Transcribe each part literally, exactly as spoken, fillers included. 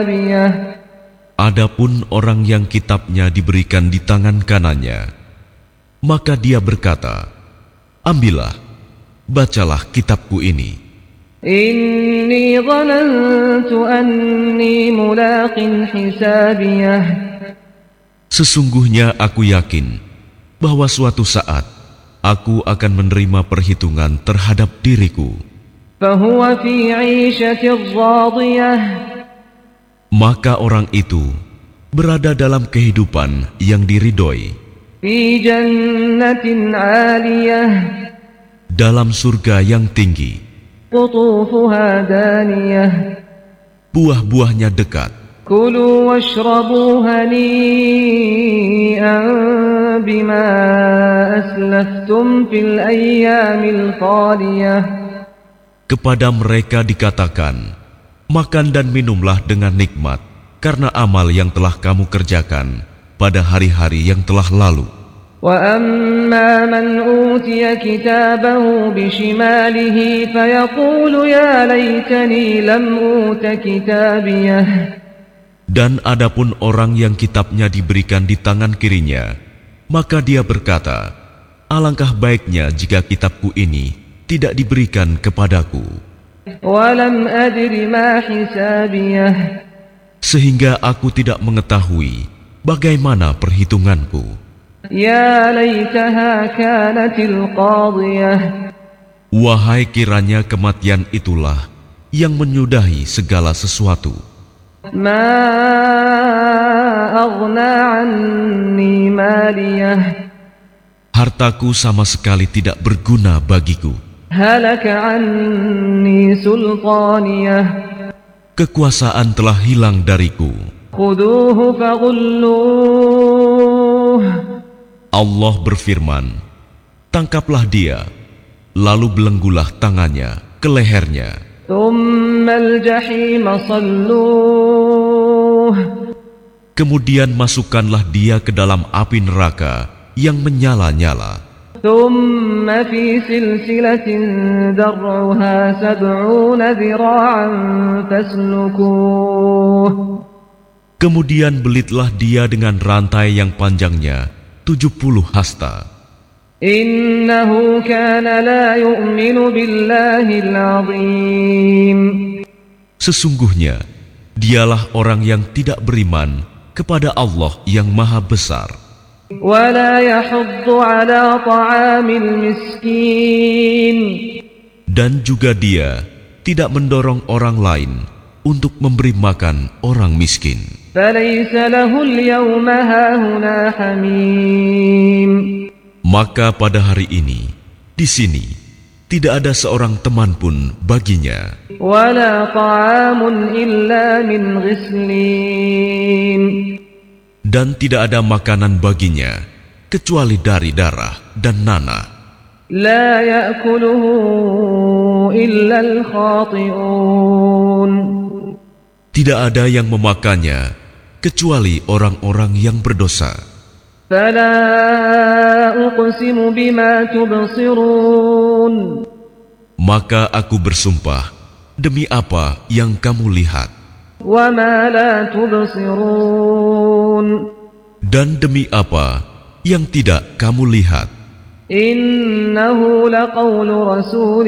Adapun orang yang kitabnya diberikan di tangan kanannya, maka dia berkata, ambillah, bacalah kitabku ini. Inni dhanantu anni mulaqin hisabiyah. Sesungguhnya aku yakin bahwa suatu saat aku akan menerima perhitungan terhadap diriku. Fahuwa fi 'ishatin radiyah. Maka orang itu berada dalam kehidupan yang diridhoi, Fi jannatin 'aliyah. dalam surga yang tinggi, Qutufuha daniyah. buah-buahnya dekat. Kulu washrabu hani'an bima aslaftum fil ayyamil khaliyah. Kepada mereka dikatakan, makan dan minumlah dengan nikmat karena amal yang telah kamu kerjakan pada hari-hari yang telah lalu. وَأَمَّا مَنْ أُوتِيَ كِتَابَهُ بِشِمَالِهِ فَيَقُولُ يَا لَيْتَنِي لَمْ أُوتَ كِتَابِيَهْ. Dan adapun orang yang kitabnya diberikan di tangan kirinya, maka dia berkata, alangkah baiknya jika kitabku ini tidak diberikan kepadaku. وَلَمْ أَدْرِ مَا حِسَابِيَهْ. Sehingga aku tidak mengetahui bagaimana perhitunganku. يَا لَيْتَهَا كَانَتِ الْقَاضِيَةِ. Wahai kiranya kematian itulah yang menyudahi segala sesuatu. مَا أَغْنَى عَنِّي مَالِيَهْ. Hartaku sama sekali tidak berguna bagiku. هَلَكَ عَنِّي سُلْطَانِيَهْ. Kekuasaan telah hilang dariku. خُذُوهُ فَغُلُّوهُ. Allah berfirman, tangkaplah dia, lalu belenggulah tangannya ke lehernya. ثُمَّ الْجَحِيمَ صَلُّوهُ. Kemudian masukkanlah dia ke dalam api neraka yang menyala-nyala. ثُمَّ فِي سِلْسِلَةٍ ذَرْعُهَا سَبْعُونَ ذِرَاعًا فَاسْلُكُوهُ. Kemudian belitlah dia dengan rantai yang panjangnya tujuh puluh hasta. إِنَّهُ كَانَ لَا يُؤْمِنُ بِاللَّهِ الْعَظِيمِ. Sesungguhnya dialah orang yang tidak beriman kepada Allah yang Maha Besar. وَلَا يَحُضُّ عَلَى طَعَامِ الْمِسْكِينِ. Dan juga dia tidak mendorong orang lain untuk memberi makan orang miskin. فَلَيْسَ لَهُ الْيَوْمَ هَاهُنَا حَمِيمٌ. Maka pada hari ini, di sini, tidak ada seorang teman pun baginya. وَلَا طَعَامٌ إِلَّا مِنْ غِسْلِينٍ. Dan tidak ada makanan baginya, kecuali dari darah dan nanah. لَا يَأْكُلُهُ إِلَّا الْخَاطِئُونَ. Tidak ada yang memakannya, kecuali orang-orang yang berdosa. فَلَا أُقْسِمُ بِمَا تُبْصِرُونَ. Maka aku bersumpah, demi apa yang kamu lihat, وَمَا لَا تُبْصِرُونَ. dan demi apa yang tidak kamu lihat. إِنَّهُ لَقَوْلُ رَسُولٍ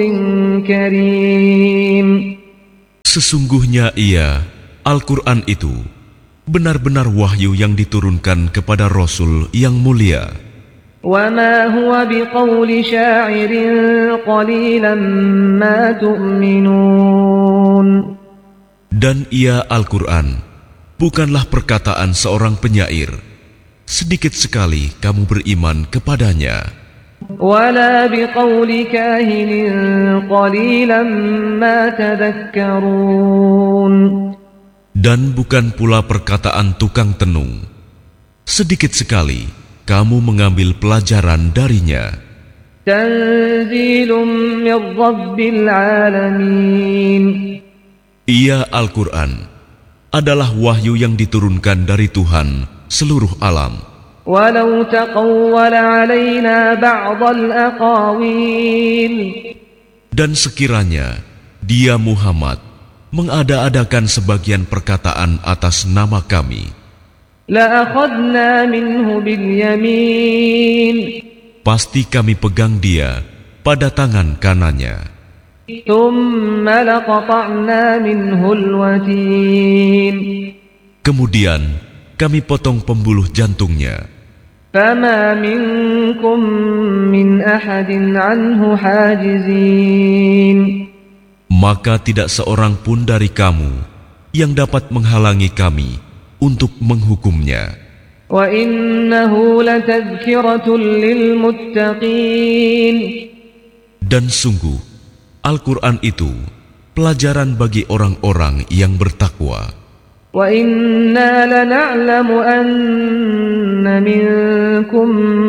كَرِيمٍ. Sesungguhnya ia, Al-Quran itu, benar-benar wahyu yang diturunkan kepada Rasul yang mulia. وَمَا هُوَ بِقَوْلِ شَاعِرٍ قَلِيلًا مَا تُؤْمِنُونَ. Dan ia, Al-Quran, bukanlah perkataan seorang penyair. Sedikit sekali kamu beriman kepadanya. وَلَا بِقَوْلِ كَاهِنٍ قَلِيلًا مَا تَذَكَّرُونَ. Dan bukan pula perkataan tukang tenung. Sedikit sekali kamu mengambil pelajaran darinya. تَنزِيلٌ مِّن رَّبِّ الْعَالَمِينَ. Ia, Al-Quran, adalah wahyu yang diturunkan dari Tuhan seluruh alam. وَلَوْ تَقَوَّلَ عَلَيْنَا بَعْضَ الْأَقَاوِيلِ. Dan sekiranya dia Muhammad mengada-adakan sebagian perkataan atas nama kami, لأخذنا منه باليمين pasti kami pegang dia pada tangan kanannya. ثم لقطعنا منه الوتين Kemudian kami potong pembuluh jantungnya. فما منكم من أحد عنه حاجزين Maka tidak seorang pun dari kamu yang dapat menghalangi kami untuk menghukumnya. وإنه لتذكرة للمتقين Dan sungguh, Al-Quran itu pelajaran bagi orang-orang yang bertakwa. وإنا لنعلم أن منكم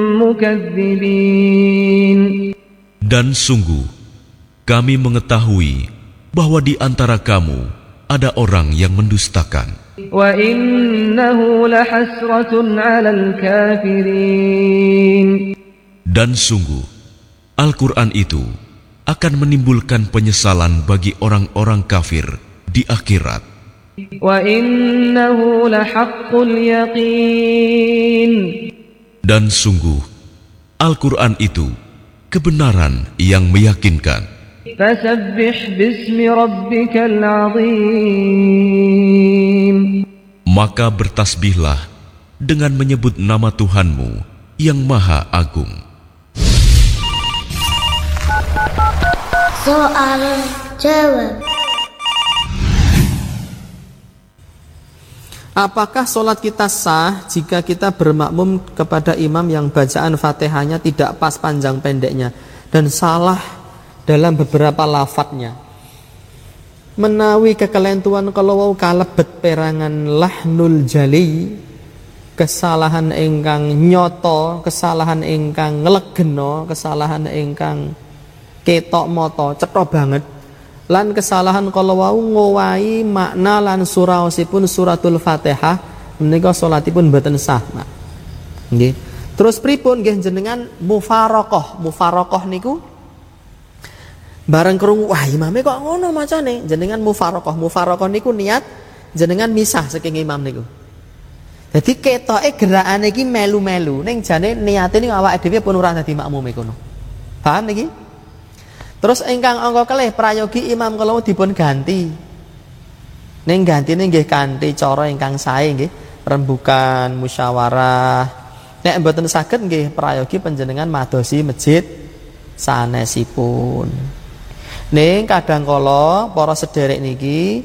مكذبين Dan sungguh, kami mengetahui bahwa di antara kamu ada orang yang mendustakan. وإنه لحسرة على الكافرين Dan sungguh, Al-Quran itu akan menimbulkan penyesalan bagi orang-orang kafir di akhirat. وإنه لحق اليقين Dan sungguh, Al-Quran itu kebenaran yang meyakinkan. فسبح باسم ربك العظيم Maka bertasbihlah dengan menyebut nama Tuhanmu yang Maha Agung. Soal jawab. Apakah sholat kita sah jika kita bermakmum kepada imam yang bacaan Fatihahnya tidak pas panjang pendeknya dan salah dalam beberapa lafadznya? Menawi kekelentuan kalau wau kalebet perangan lahnul jali, kesalahan ingkang nyoto, kesalahan ingkang nglegeno, kesalahan ingkang ketok moto, cetha banget. Lan kesalahan kalau wau ngowahi makna lan suraosipun suratul Fatihah menika salatipun mboten sah. Nah, nggih. Terus pripun nggih jenengan mufaraqah? Mufaraqah niku bareng krungu wah imame kok ngono macane, jenengan mufaraqah. Mufaraqah niku niat jenengan misah saking imam niku. Dadi ketoke gerakane iki melu-melu ning jane niate niku awake dhewe pun ora dadi makmume kono. Paham niki? Terus ingkang angka kelih prayogi imam kalau dipun ganti. Ning gantine nggih kanthi cara ingkang sae nggih, rembukan musyawarah. Nek mboten saged nggih prayogi panjenengan madosi masjid sanesipun. Ning kadang kala para sederek niki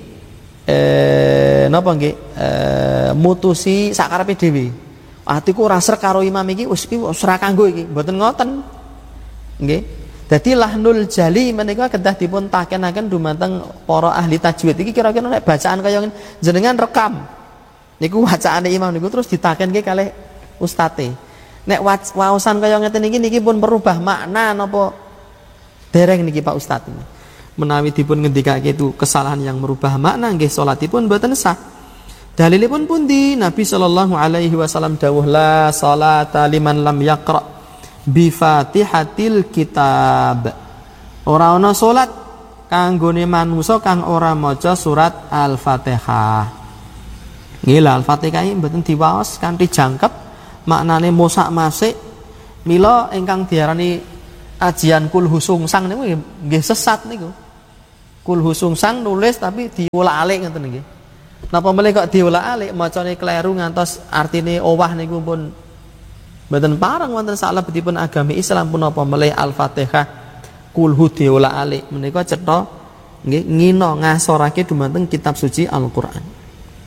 eh napa nggih eh mutusi sakarepe dhewe. Atiku ora srek karo imam iki wis iki wis ora kanggo iki, mboten ngoten. Nggih. Dadi lahnul jali menika kedah dipun takenaken dumateng para ahli tajwid. Iki kira-kira nek bacaan kaya jenengan rekam. Niku bacaane imam niku terus ditakenke kalih ustate. Nek waosan kaya ngeten iki niki pun merubah makna napa dereng niki Pak Ustaz. Menawi dipun ngendikake itu kesalahan yang merubah makna nggih salatipun mboten sah. Dalilipun pundi? Nabi sallallahu alaihi wasallam dawuh la salata liman lam yaqra bi Fatihatil kitab. Ora ana salat kanggone manungsa kang ora maca surat Al-Fatihah. Nggih lah Al-Fatihah iki mboten diwaos kanthi jangkep, maknane mosak-masik. Mila ingkang diarani ajian kulhu sungsang niku nggih sesat niku. Kulhu sungsang nulis tapi diulak-alik ngoten nggih. Napa melih kok diulak-alik macane kleru ngantos artine owah niku pun mboten pareng wonten salebetipun agami Islam punapa melih Al-Fatihah kulhu diulak-alik menika cetha nggih ngina ngasorake dumateng kitab suci Al-Qur'an.